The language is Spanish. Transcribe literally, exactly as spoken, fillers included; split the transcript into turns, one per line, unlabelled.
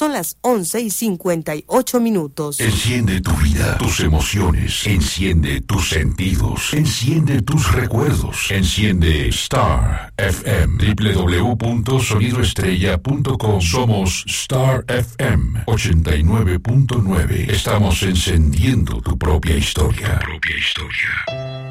Son las once y cincuenta y ocho minutos.
Enciende tu vida, tus emociones. Enciende tus sentidos. Enciende tus recuerdos. Enciende Star F M. doble u doble u doble u punto sonido estrella punto com. Somos Star F M ochenta y nueve punto nueve. Estamos encendiendo tu propia historia. Tu propia historia.